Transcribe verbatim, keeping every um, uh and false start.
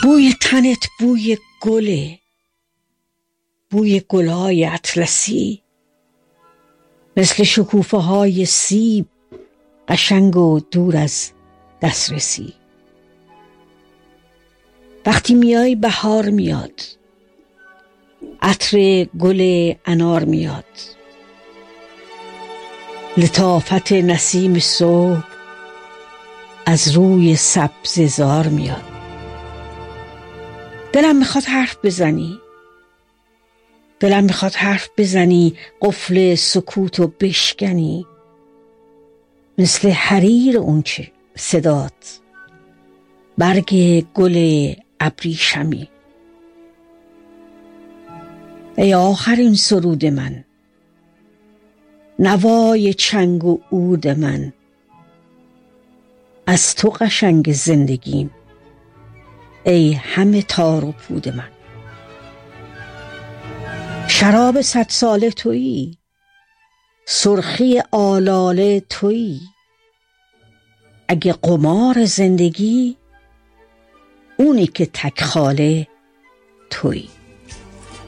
بوی تنت بوی گله، بوی گلهای اطلسی، مثل شکوفه های سیب، قشنگ و دور از دسترسی. وقتی میای بهار میاد، عطر گل انار میاد، لطافت نسیم صبح از روی سبززار میاد. دلم میخواد حرف بزنی، دلم میخواد حرف بزنی، قفل سکوتو بشکنی، مثل حریر اونچه صدات برگ گل ابریشمی. ای آخرین سرود من، نوای چنگ و عود من، از تو قشنگ زندگیم، ای همه تار و پود من. شراب صد ساله تویی، سرخی آلاله تویی، اگه قمار زندگی، اونی که تک خاله تویی.